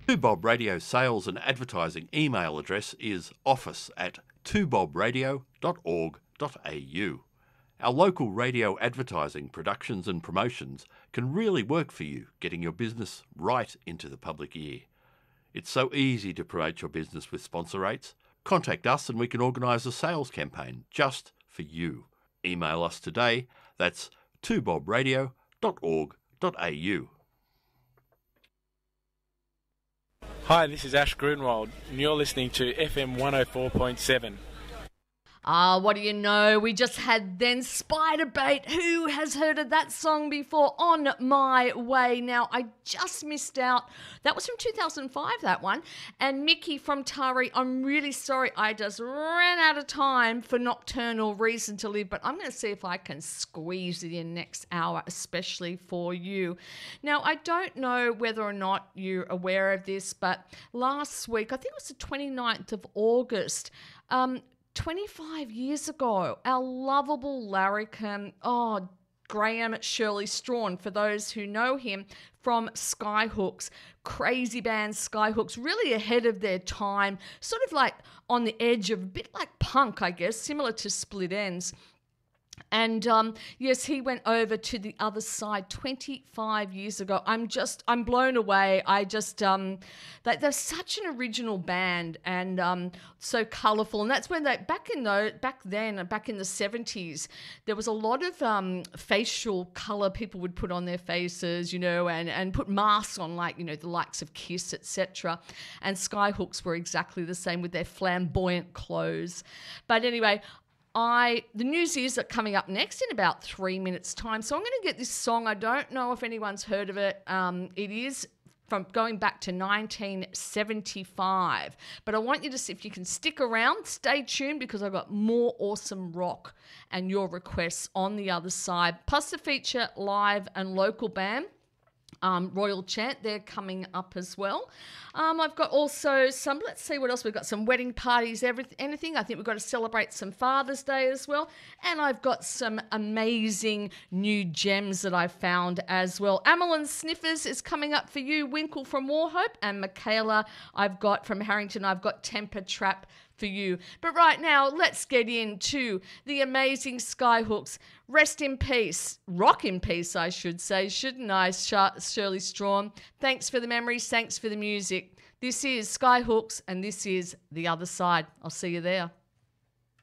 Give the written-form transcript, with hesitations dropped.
Two Bob Radio sales and advertising email address is office@twobobradio.org.au. Our local radio advertising, productions and promotions can really work for you, getting your business right into the public ear. It's so easy to promote your business with sponsor rates. Contact us and we can organise a sales campaign just for you. Email us today. That's twobobradio.org.au. Hi, this is Ash Grunwald, and you're listening to FM 104.7. What do you know? We just had then Spiderbait. Who has heard of that song before? On My Way. Now, I just missed out. That was from 2005, that one. And Mickey from Tari, I'm really sorry. I just ran out of time for Nocturnal Reason to Live, but I'm going to see if I can squeeze it in next hour, especially for you. Now, I don't know whether or not you're aware of this, but last week, I think it was the 29th of August, 25 years ago, our lovable larrikin, Graham Shirley Strawn, for those who know him from Skyhooks, crazy band Skyhooks, really ahead of their time, sort of like on the edge of a bit like punk, I guess, similar to Split Enz. And yes, he went over to the other side 25 years ago. I'm blown away. They're such an original band and so colourful. And that's when back in the 70s, there was a lot of facial colour people would put on their faces, and put masks on, like, the likes of Kiss, etc. And Skyhooks were exactly the same with their flamboyant clothes. But anyway, the news is that coming up next in about 3 minutes' time. So I'm going to get this song. I don't know if anyone's heard of it. It is from going back to 1975. But I want you to see if you can stick around. Stay tuned because I've got more awesome rock and your requests on the other side. Plus the feature live and local band. Royal Chant, they're coming up as well. I've got also let's see what else we've got, some wedding parties, anything. I think we've got to celebrate some Father's Day as well. And I've got some amazing new gems that I've found as well. Amelin Sniffers is coming up for you, Winkle from Warhope, and Michaela I've got from Harrington. I've got Temper Trap for you. But right now, let's get into the amazing Skyhooks. Rest in peace. Rock in peace, I should say, shouldn't I, Shirley Strawn? Thanks for the memories. Thanks for the music. This is Skyhooks, and this is The Other Side. I'll see you there.